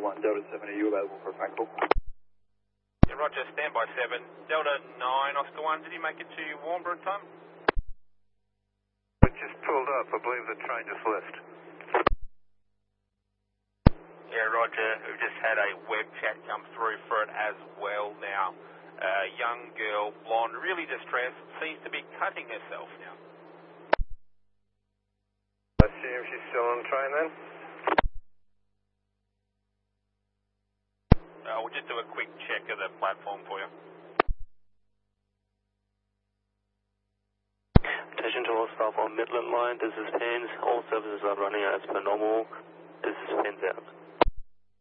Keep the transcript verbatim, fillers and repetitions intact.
one, Delta seven, are you available for a phone call? Yeah, Roger, standby seven. Delta nine, Oscar one, did he make it to Warnbro in time? It just pulled up. I believe the train just left. Yeah, Roger, we've just had a web chat come through for it as well now. Uh, young girl, blonde, really distressed, seems to be cutting herself now. I assume she's still on the train then? Uh, we'll just do a quick check of the platform for you. Attention to all staff on Midland Line, this is Pens. All services are running as per normal. This is Pens out.